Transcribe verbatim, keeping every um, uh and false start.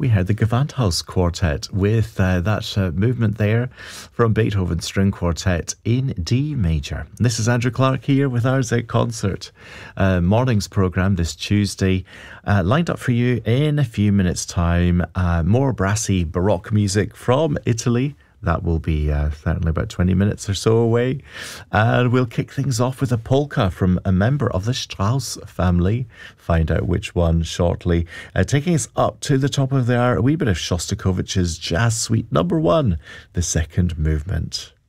We heard the Gewandhaus Quartet with uh, that uh, movement there from Beethoven String Quartet in D major. This is Andrew Clark here with R Z Concert uh, morning's programme this Tuesday. Uh, lined up for you in a few minutes' time. Uh, more brassy Baroque music from Italy. That will be uh, certainly about twenty minutes or so away. And we'll kick things off with a polka from a member of the Strauss family. Find out which one shortly. Uh, taking us up to the top of the hour, a wee bit of Shostakovich's Jazz Suite number one, the second movement.